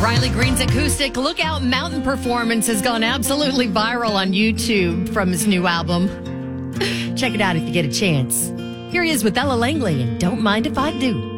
Riley Green's acoustic Lookout Mountain performance has gone absolutely viral on YouTube from his new album. Check it out if you get a chance. Here he is with Ella Langley and Don't Mind If I Do.